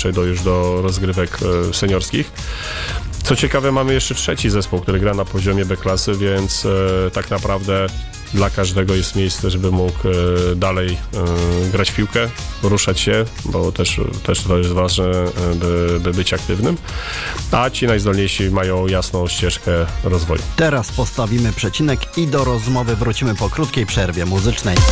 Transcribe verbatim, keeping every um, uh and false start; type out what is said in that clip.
przejdą już do rozgrywek seniorskich. Co ciekawe, mamy jeszcze trzeci zespół, który gra na poziomie B-klasy, więc e, tak naprawdę dla każdego jest miejsce, żeby mógł e, dalej e, grać w piłkę, ruszać się, bo też, też to jest ważne, e, by, by być aktywnym, a ci najzdolniejsi mają jasną ścieżkę rozwoju. Teraz postawimy przecinek i do rozmowy wrócimy po krótkiej przerwie muzycznej.